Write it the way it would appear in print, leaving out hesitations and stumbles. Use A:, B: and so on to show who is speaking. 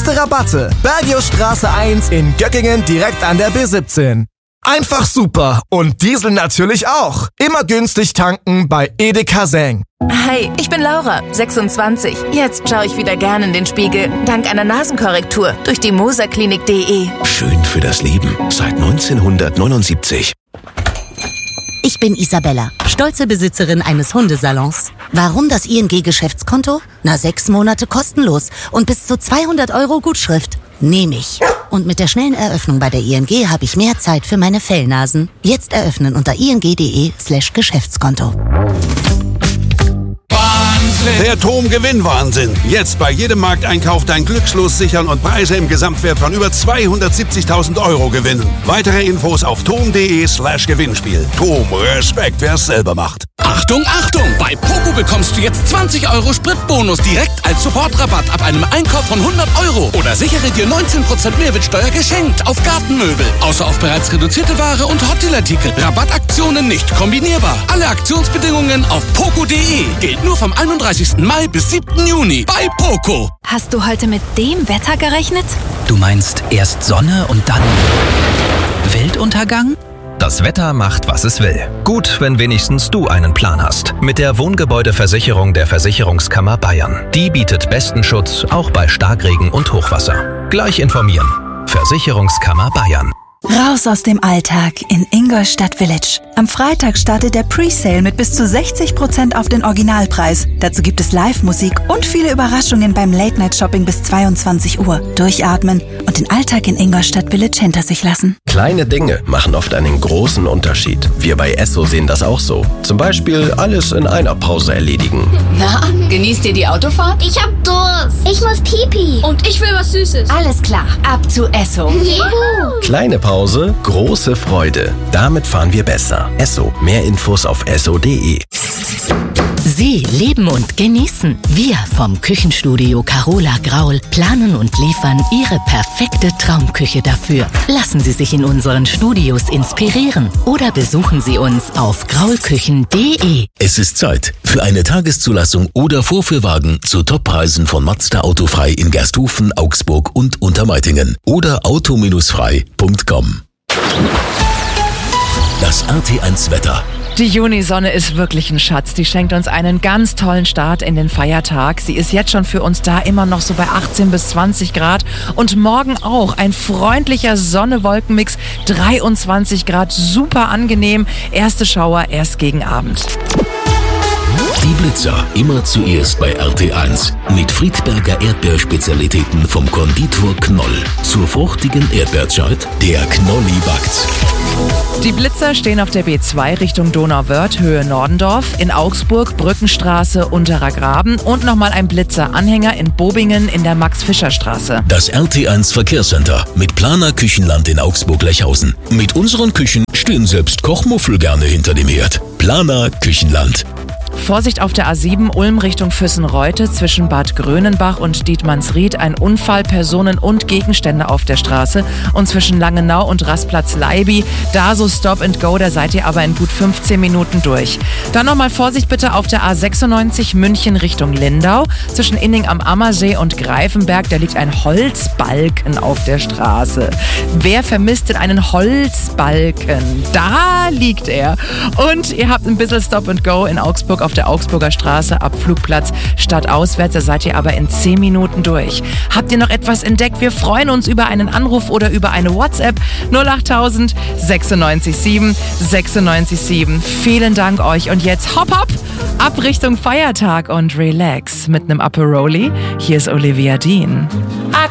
A: beste Rabatte. Bergiusstraße 1 in Göckingen direkt an der B17. Einfach super und Diesel natürlich auch. Immer günstig tanken bei Edeka Seng.
B: Hi, ich bin Laura, 26. Jetzt schaue ich wieder gern in den Spiegel, dank einer Nasenkorrektur durch die moserklinik.de.
C: Schön für das Leben, seit 1979.
D: Ich bin Isabella, stolze Besitzerin eines Hundesalons. Warum das ING-Geschäftskonto? 6 Monate kostenlos und bis zu 200 € Gutschrift. Nehme ich. Und mit der schnellen Eröffnung bei der ING habe ich mehr Zeit für meine Fellnasen. Jetzt eröffnen unter ing.de/Geschäftskonto.
E: Der TOM-Gewinnwahnsinn. Jetzt bei jedem Markteinkauf dein Glückslos sichern und Preise im Gesamtwert von über 270.000 € gewinnen. Weitere Infos auf tom.de/Gewinnspiel. TOM, Respekt, wer es selber macht.
F: Achtung, Achtung! Bei Poco bekommst du jetzt 20 € Spritbonus direkt als Sofortrabatt ab einem Einkauf von 100 €. Oder sichere dir 19% Mehrwertsteuer geschenkt auf Gartenmöbel. Außer auf bereits reduzierte Ware und Hotdeal-Artikel. Rabattaktionen nicht kombinierbar. Alle Aktionsbedingungen auf poco.de. Gilt nur vom 31. Mai bis 7. Juni bei Poco.
G: Hast du heute mit dem Wetter gerechnet?
H: Du meinst erst Sonne und dann Weltuntergang?
I: Das Wetter macht, was es will. Gut, wenn wenigstens du einen Plan hast. Mit der Wohngebäudeversicherung der Versicherungskammer Bayern. Die bietet besten Schutz, auch bei Starkregen und Hochwasser. Gleich informieren. Versicherungskammer Bayern.
J: Raus aus dem Alltag in Ingolstadt Village. Am Freitag startet der Presale mit bis zu 60% auf den Originalpreis. Dazu gibt es Live-Musik und viele Überraschungen beim Late-Night-Shopping bis 22 Uhr. Durchatmen und den Alltag in Ingolstadt Village hinter sich lassen.
C: Kleine Dinge machen oft einen großen Unterschied. Wir bei Esso sehen das auch so. Zum Beispiel alles in einer Pause erledigen.
K: Na, genießt ihr die Autofahrt?
L: Ich hab Durst. Ich muss Pipi.
K: Und ich will was Süßes.
L: Alles klar, ab zu Esso.
C: Juhu. Kleine Pause, große Freude. Damit fahren wir besser. Esso. Mehr Infos auf esso.de.
D: Sie leben und genießen. Wir vom Küchenstudio Carola Graul planen und liefern Ihre perfekte Traumküche dafür. Lassen Sie sich in unseren Studios inspirieren oder besuchen Sie uns auf graulküchen.de.
M: Es ist Zeit für eine Tageszulassung oder Vorführwagen zu Toppreisen von Mazda Autofrei in Gersthofen, Augsburg und Untermeitingen oder auto-frei.com. Das RT1 Wetter.
N: Die Junisonne ist wirklich ein Schatz. Die schenkt uns einen ganz tollen Start in den Feiertag. Sie ist jetzt schon für uns da, immer noch so bei 18 bis 20 Grad. Und morgen auch ein freundlicher Sonne-Wolken-Mix, 23 Grad, super angenehm. Erste Schauer erst gegen Abend.
M: Die Blitzer immer zuerst bei RT1 mit Friedberger Erdbeerspezialitäten vom Konditor Knoll. Zur fruchtigen Erdbeerzeit, der Knolli backt.
N: Die Blitzer stehen auf der B2 Richtung Donauwörth, Höhe Nordendorf, in Augsburg, Brückenstraße, Unterer Graben und nochmal ein Blitzer-Anhänger in Bobingen in der Max-Fischer-Straße.
M: Das RT1 Verkehrscenter mit Planer Küchenland in Augsburg-Lechhausen. Mit unseren Küchen stehen selbst Kochmuffel gerne hinter dem Herd. Planer Küchenland.
N: Vorsicht auf der A7 Ulm Richtung Füssenreute zwischen Bad Grönenbach und Dietmannsried. Ein Unfall, Personen und Gegenstände auf der Straße. Und zwischen Langenau und Rastplatz Leiby, da so Stop and Go, da seid ihr aber in gut 15 Minuten durch. Dann nochmal Vorsicht bitte auf der A96 München Richtung Lindau. Zwischen Inning am Ammersee und Greifenberg, da liegt ein Holzbalken auf der Straße. Wer vermisst denn einen Holzbalken? Da liegt er. Und ihr habt ein bisschen Stop and Go in Augsburg auf der Augsburger Straße ab Flugplatz stadtauswärts. Da seid ihr aber in 10 Minuten durch. Habt ihr noch etwas entdeckt? Wir freuen uns über einen Anruf oder über eine WhatsApp 08000 96 7 96 7. Vielen Dank euch und jetzt hopp hopp ab Richtung Feiertag und relax mit einem Aperoli. Hier ist Olivia Dean.